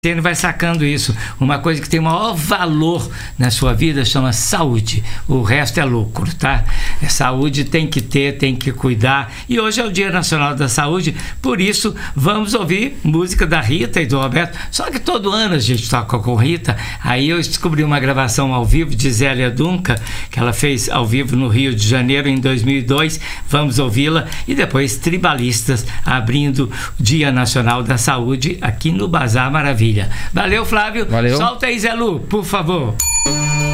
Você vai sacando isso. Uma coisa que tem o maior valor na sua vida chama saúde. O resto é lucro, tá? Saúde tem que ter, tem que cuidar. E hoje é o Dia Nacional da Saúde, por isso vamos ouvir música da Rita e do Roberto. Só que todo ano a gente toca com Rita. Aí eu descobri uma gravação ao vivo de Zélia Duncan, que ela fez ao vivo no Rio de Janeiro em 2002. Vamos ouvi-la. E depois Tribalistas, abrindo o Dia Nacional da Saúde aqui no Bazar Maravilha. Valeu, Flávio. Valeu. Solta aí, Zé Lu, por favor.